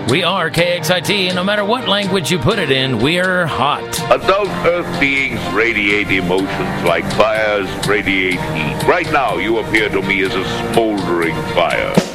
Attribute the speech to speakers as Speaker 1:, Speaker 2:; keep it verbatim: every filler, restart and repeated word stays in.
Speaker 1: We are K X I T, and no matter what language you put it in, we're hot.
Speaker 2: Adult Earth beings radiate emotions like fires radiate heat. Right now, you appear to me as a smoldering fire.